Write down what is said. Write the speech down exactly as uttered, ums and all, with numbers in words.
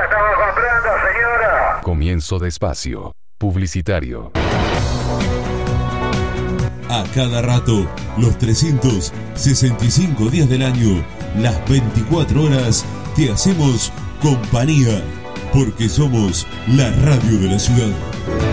la estamos comprando, señora. Comienzo de espacio publicitario. A cada rato, los trescientos sesenta y cinco días del año, las veinticuatro horas, te hacemos compañía, porque somos la radio de la ciudad.